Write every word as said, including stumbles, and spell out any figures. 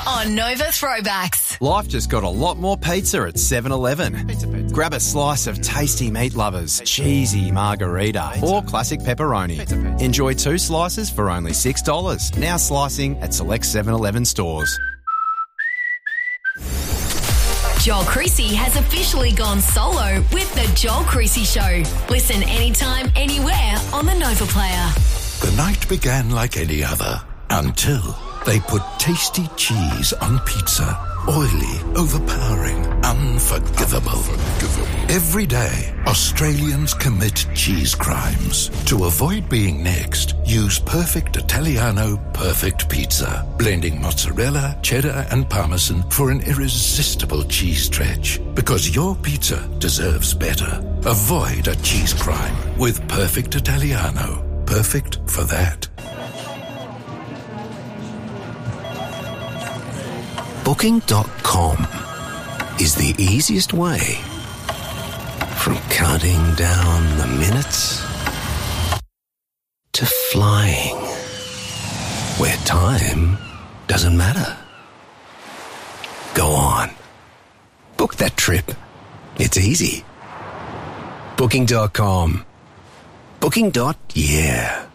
on Nova Throwbacks. Life just got a lot more pizza at seven eleven. Pizza, pizza. Grab a slice of tasty meat lovers, cheesy margarita, pizza. Or classic pepperoni. Pizza, pizza. Enjoy two slices for only six dollars. Now slicing at select seven eleven stores. Joel Creasy has officially gone solo with The Joel Creasy Show. Listen anytime, anywhere on the Nova Player. The night began like any other until they put tasty cheese on pizza. Oily, overpowering, unforgivable. unforgivable. Every day, Australians commit cheese crimes. To avoid being next, use Perfect Italiano Perfect Pizza, blending mozzarella, cheddar and parmesan for an irresistible cheese stretch. Because your pizza deserves better. Avoid a cheese crime with Perfect Italiano. Perfect for that. Booking dot com is the easiest way from counting down the minutes to flying where time doesn't matter. Go on. Book that trip. It's easy. Booking dot com. Booking. Yeah.